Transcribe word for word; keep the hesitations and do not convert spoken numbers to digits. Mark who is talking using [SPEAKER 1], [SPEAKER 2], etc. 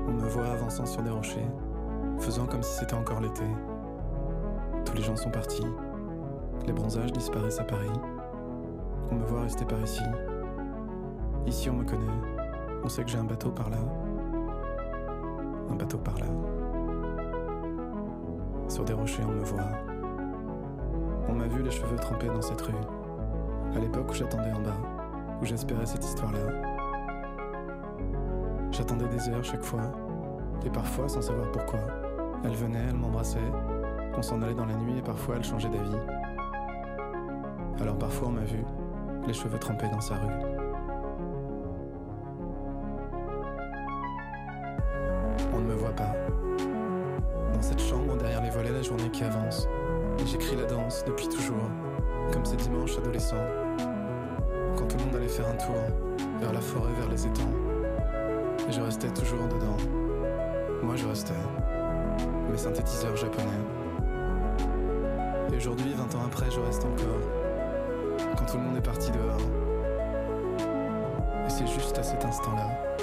[SPEAKER 1] On me voit avançant sur des rochers, faisant comme si c'était encore l'été. Tous les gens sont partis, les bronzages disparaissent à Paris. On me voit rester par ici. Ici on me connaît, on sait que j'ai un bateau par là. Un bateau par là. Sur des rochers on me voit. On m'a vu les cheveux trempés dans cette rue, à l'époque où j'attendais en bas, où j'espérais cette histoire-là. J'attendais des heures chaque fois, et parfois sans savoir pourquoi. Elle venait, elle m'embrassait, on s'en allait dans la nuit et parfois elle changeait d'avis. Alors parfois on m'a vu, les cheveux trempés dans sa rue. On ne me voit pas. Dans cette chambre, derrière les volets, la journée qui avance. Et j'écris la danse depuis toujours, comme ces dimanches adolescents, quand tout le monde allait faire un tour, vers la forêt, vers les étangs. Et je restais toujours dedans. Moi je restais, mes synthétiseurs japonais. Et aujourd'hui, vingt ans après, je reste encore, quand tout le monde est parti dehors. Et c'est juste à cet instant-là